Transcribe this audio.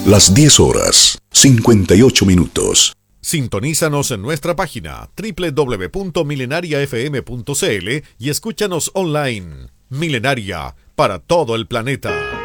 Las 10 horas, 58 minutos. Sintonízanos en nuestra página www.milenariafm.cl y escúchanos online. Milenaria, para todo el planeta.